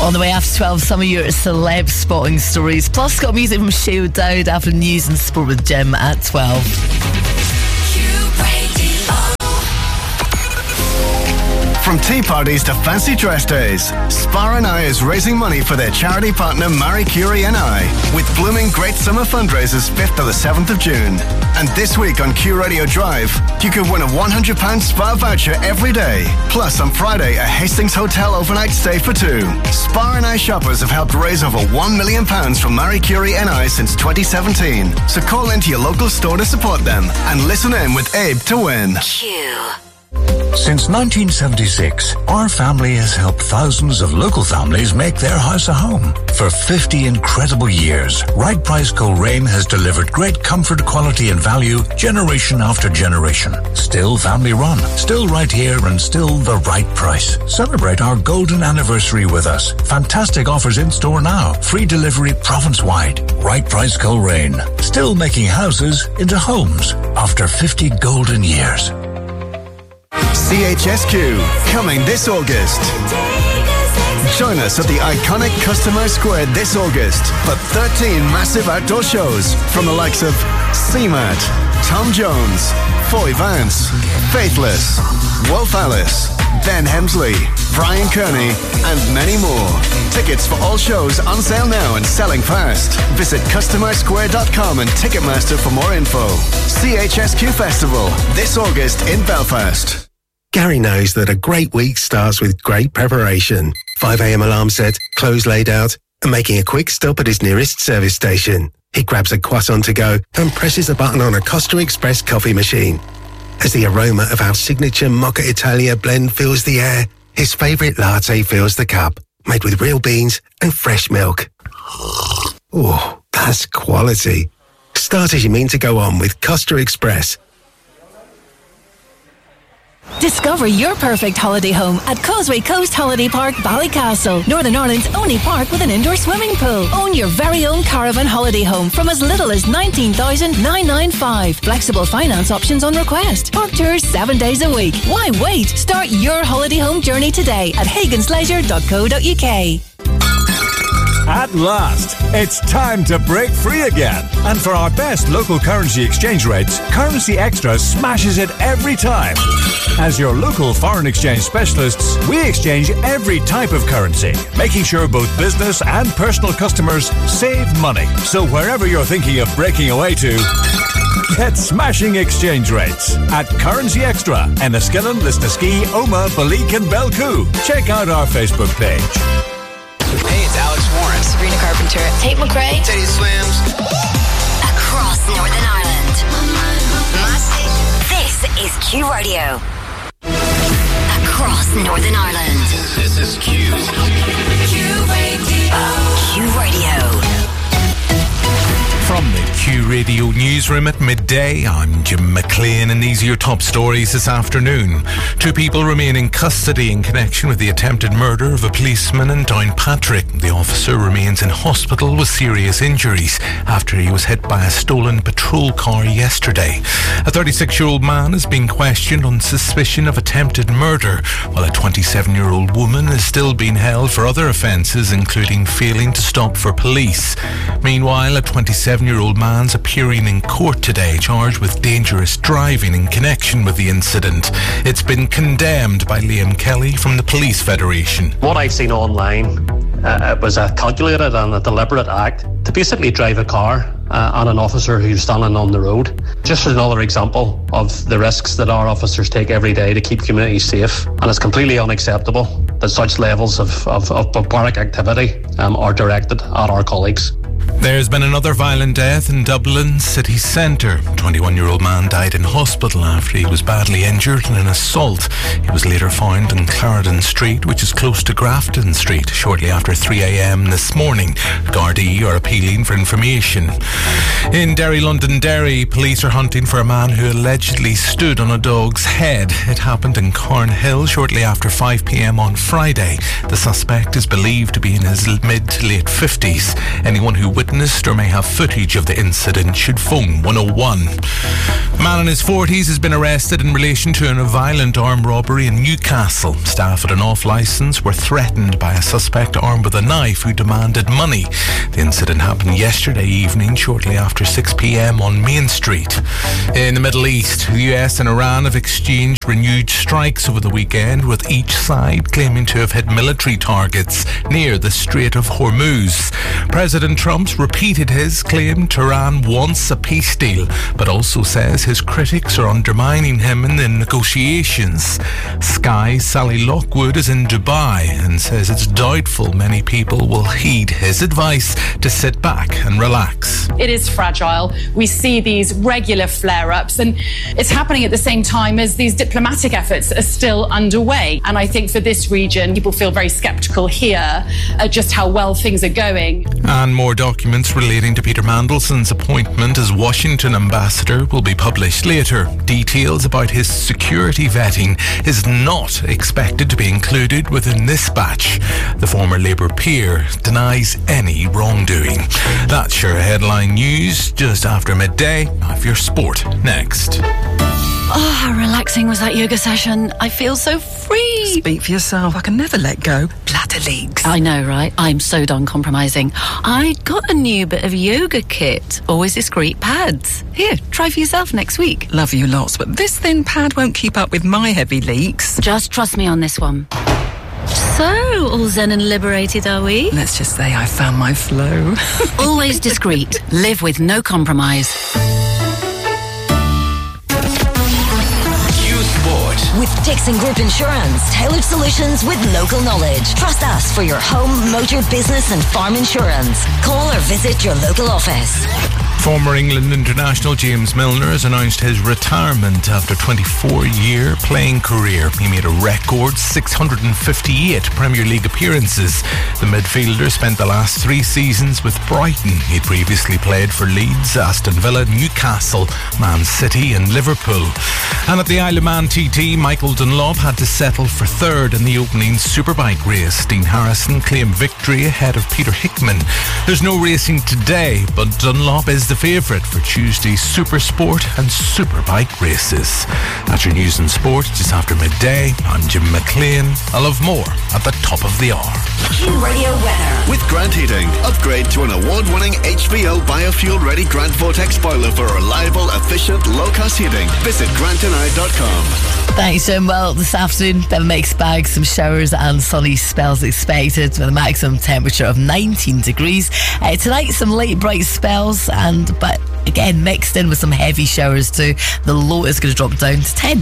On the way after 12, some of your celeb spotting stories. Plus, got music from Shay O'Dowd after news and sport with Jim at 12. From tea parties to fancy dress days, Spar NI is raising money for their charity partner Marie Curie NI with blooming Great Summer fundraisers 5th to the 7th of June. And this week on Q Radio Drive, you could win a £100 Spar voucher every day. Plus, on Friday, a Hastings Hotel overnight stay for two. Spar NI shoppers have helped raise over £1 million for Marie Curie NI since 2017. So call into your local store to support them and listen in with Abe to win. Q. Since 1976, our family has helped thousands of local families make their house a home. For 50 incredible years, Right Price Coleraine has delivered great comfort, quality and value generation after generation. Still family run, still right here and still the right price. Celebrate our golden anniversary with us. Fantastic offers in store now. Free delivery province-wide. Right Price Coleraine. Still making houses into homes after 50 golden years. CHSQ, coming this August. Join us at the iconic Customer Square this August for 13 massive outdoor shows from the likes of CMAT, Tom Jones, Foy Vance, Faithless, Wolf Alice, Ben Hemsley, Brian Kearney, and many more. Tickets for all shows on sale now and selling fast. Visit customersquare.com and Ticketmaster for more info. CHSQ Festival, this August in Belfast. Gary knows that a great week starts with great preparation. 5 a.m. alarm set, clothes laid out, and making a quick stop at his nearest service station. He grabs a croissant to go and presses a button on a Costa Express coffee machine. As the aroma of our signature Mocha Italia blend fills the air, his favourite latte fills the cup, made with real beans and fresh milk. Oh, that's quality. Start as you mean to go on with Costa Express. Discover your perfect holiday home at Causeway Coast Holiday Park, Ballycastle, Northern Ireland's only park with an indoor swimming pool. Own your very own caravan holiday home from as little as $19,995. Flexible finance options on request. Park tours 7 days a week. Why wait? Start your holiday home journey today at hagensleisure.co.uk. At last, it's time to break free again. And for our best local currency exchange rates, Currency Extra smashes it every time. As your local foreign exchange specialists, we exchange every type of currency, making sure both business and personal customers save money. So wherever you're thinking of breaking away to, get smashing exchange rates at Currency Extra, Enniskillen, Lisnaskea, Omagh, Balik and Belcoo. Check out our Facebook page. Hey, it's Alex Warren, Sabrina Carpenter, Tate McRae, Teddy Swims. Across Northern Ireland. This is Q Radio. Across Northern Ireland. This is Q. Q Radio. From the Q Radio newsroom at midday, I'm Jim McLean and these are your top stories this afternoon. 2 people remain in custody in connection with the attempted murder of a policeman in Downpatrick. The officer remains in hospital with serious injuries after he was hit by a stolen patrol car yesterday. A 36-year-old man is being questioned on suspicion of attempted murder, while a 27-year-old woman is still being held for other offences, including failing to stop for police. Meanwhile, a 27-year-old man's appearing in court today, charged with dangerous driving in connection with the incident. It's been condemned by Liam Kelly from the Police Federation. What I've seen online, it was a calculated and a deliberate act to basically drive a car on an officer who's standing on the road. Just another example of the risks that our officers take every day to keep communities safe. And it's completely unacceptable that such levels of barbaric activity are directed at our colleagues. There's been another violent death in Dublin city centre. A 21-year-old man died in hospital after he was badly injured in an assault. He was later found on Clarendon Street, which is close to Grafton Street, shortly after 3 a.m. this morning. Gardaí are appealing for information. In Derry, Londonderry, police are hunting for a man who allegedly stood on a dog's head. It happened in Cornhill shortly after 5 p.m. on Friday. The suspect is believed to be in his mid to late 50s. Anyone who witnessed or may have footage of the incident should phone 101. A man in his 40s has been arrested in relation to a violent armed robbery in Newcastle. Staff at an off-licence were threatened by a suspect armed with a knife who demanded money. The incident happened yesterday evening, shortly after 6 p.m. on Main Street. In the Middle East, the US and Iran have exchanged renewed strikes over the weekend, with each side claiming to have hit military targets near the Strait of Hormuz. President Trump's repeated his claim Tehran wants a peace deal, but also says his critics are undermining him in the negotiations. Sky's Sally Lockwood is in Dubai and says it's doubtful many people will heed his advice to sit back and relax. It is fragile. We see these regular flare-ups, and it's happening at the same time as these diplomatic efforts are still underway. And I think for this region, people feel very sceptical here at just how well things are going. And more documents relating to Peter Mandelson's appointment as Washington ambassador will be published later. Details about his security vetting is not expected to be included within this batch. The former Labour peer denies any wrongdoing. That's your headline news just after midday. I have your sport next. Oh, how relaxing was that yoga session. I feel so free. Speak for yourself. I can never let go. Bladder leaks. I know, right? I'm so done compromising. I got a new bit of yoga kit. Always discreet pads. Here, try for yourself next week. Love you lots, but this thin pad won't keep up with my heavy leaks. Just trust me on this one. So, all zen and liberated, are we? Let's just say I found my flow. Always discreet. Live with no compromise. With Dixon Group Insurance, tailored solutions with local knowledge. Trust us for your home, motor, business and farm insurance. Call or visit your local office. Former England international James Milner has announced his retirement after a 24-year playing career. He made a record 658 Premier League appearances. The midfielder spent the last 3 seasons with Brighton. He previously played for Leeds, Aston Villa, Newcastle, Man City and Liverpool. And at the Isle of Man TT, Michael Dunlop had to settle for third in the opening Superbike race. Dean Harrison claimed victory ahead of Peter Hickman. There's no racing today, but Dunlop is the favourite for Tuesday's Super Sport and Superbike races. That's your news and sport just after midday. I'm Jim McLean. I'll have more at the top of the hour. Q Radio weather. With Grant Heating, upgrade to an award-winning HVO biofuel-ready Grant Vortex boiler for reliable, efficient, low-cost heating. Visit grantandI.com. Thanks, Jim. Well, this afternoon, bit of a mixed bag, some showers and sunny spells expected with a maximum temperature of 19 degrees. Tonight, some late bright spells, but again, mixed in with some heavy showers too. The low is going to drop down to 10.